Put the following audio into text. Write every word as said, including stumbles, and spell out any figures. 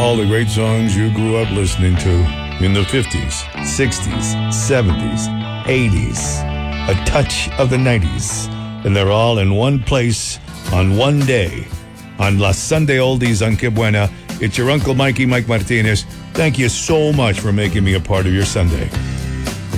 all the great songs you grew up listening to in the fifties, sixties, seventies, eighties, a touch of the nineties. And they're all in one place on one day on La Sunday Oldies on Que Buena. It's your Uncle Mikey, Mike Martinez. Thank you so much for making me a part of your Sunday.